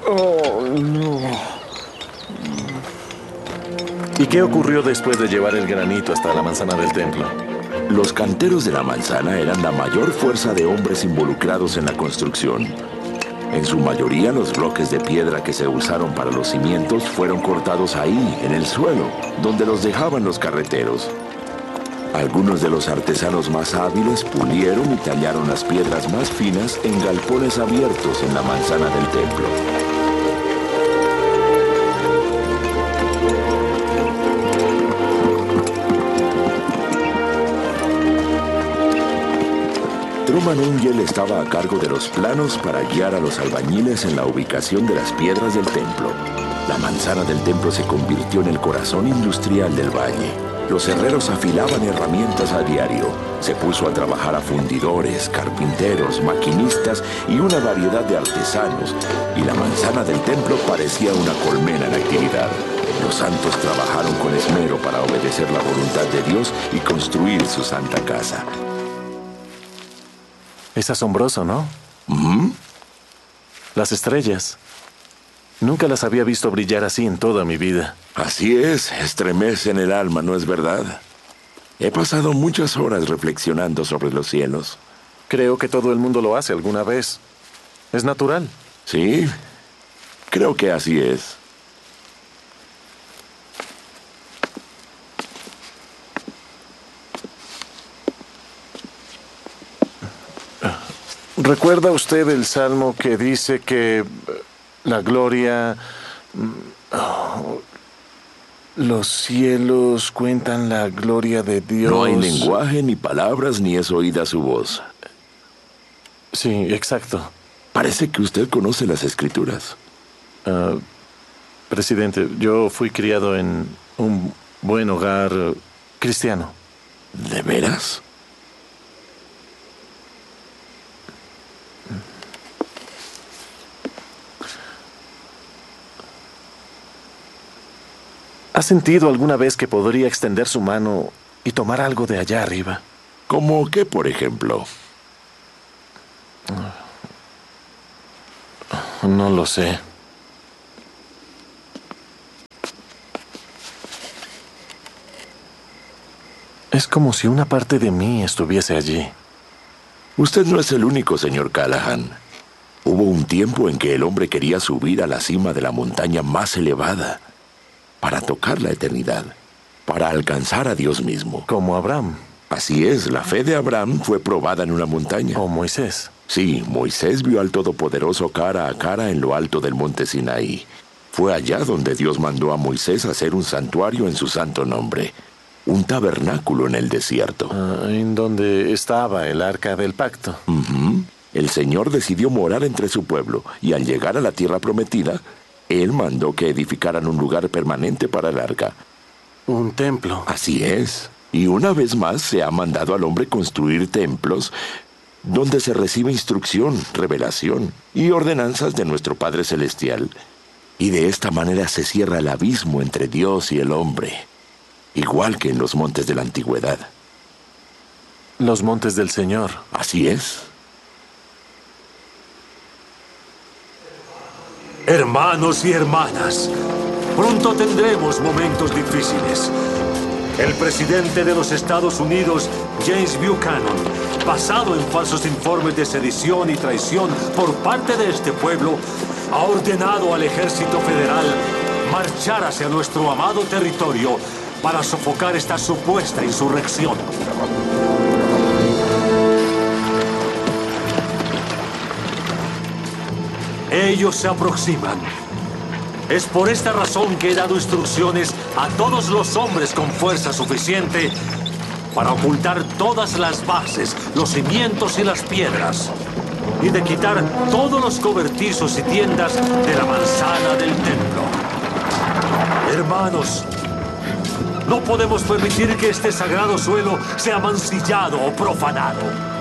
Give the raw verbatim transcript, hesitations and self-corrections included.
Oh, no. ¿Y qué ocurrió después de llevar el granito hasta la manzana del templo? Los canteros de la manzana eran la mayor fuerza de hombres involucrados en la construcción. En su mayoría, los bloques de piedra que se usaron para los cimientos fueron cortados ahí, en el suelo, donde los dejaban los carreteros. Algunos de los artesanos más hábiles pulieron y tallaron las piedras más finas en galpones abiertos en la manzana del templo. Truman Angel estaba a cargo de los planos para guiar a los albañiles en la ubicación de las piedras del templo. La manzana del templo se convirtió en el corazón industrial del valle. Los herreros afilaban herramientas a diario. Se puso a trabajar a fundidores, carpinteros, maquinistas y una variedad de artesanos. Y la manzana del templo parecía una colmena en actividad. Los santos trabajaron con esmero para obedecer la voluntad de Dios y construir su santa casa. Es asombroso, ¿no? ¿Mm? Las estrellas. Nunca las había visto brillar así en toda mi vida. Así es, estremecen el alma, ¿no es verdad? He pasado muchas horas reflexionando sobre los cielos. Creo que todo el mundo lo hace alguna vez. Es natural. Sí, creo que así es. ¿Recuerda usted el salmo que dice que la gloria... Oh, los cielos cuentan la gloria de Dios? No hay lenguaje, ni palabras, ni es oída su voz. Sí, exacto. Parece que usted conoce las Escrituras. Uh, presidente, yo fui criado en un buen hogar uh, cristiano. ¿De veras? ¿Ha sentido alguna vez que podría extender su mano y tomar algo de allá arriba? ¿Cómo qué, por ejemplo? No lo sé. Es como si una parte de mí estuviese allí. Usted no es el único, señor Callahan. Hubo un tiempo en que el hombre quería subir a la cima de la montaña más elevada para tocar la eternidad, para alcanzar a Dios mismo. Como Abraham. Así es, la fe de Abraham fue probada en una montaña. O Moisés. Sí, Moisés vio al Todopoderoso cara a cara en lo alto del monte Sinaí. Fue allá donde Dios mandó a Moisés hacer un santuario en su santo nombre, un tabernáculo en el desierto. Uh, en donde estaba el arca del pacto. Uh-huh. El Señor decidió morar entre su pueblo, y al llegar a la tierra prometida, Él mandó que edificaran un lugar permanente para el arca. Un templo. Así es. Y una vez más se ha mandado al hombre construir templos donde se recibe instrucción, revelación y ordenanzas de nuestro Padre Celestial. Y de esta manera se cierra el abismo entre Dios y el hombre, igual que en los montes de la antigüedad. Los montes del Señor. Así es. Hermanos y hermanas, pronto tendremos momentos difíciles. El presidente de los Estados Unidos, James Buchanan, basado en falsos informes de sedición y traición por parte de este pueblo, ha ordenado al ejército federal marchar hacia nuestro amado territorio para sofocar esta supuesta insurrección. Ellos se aproximan. Es por esta razón que he dado instrucciones a todos los hombres con fuerza suficiente para ocultar todas las bases, los cimientos y las piedras, y de quitar todos los cobertizos y tiendas de la manzana del templo. Hermanos, no podemos permitir que este sagrado suelo sea mancillado o profanado.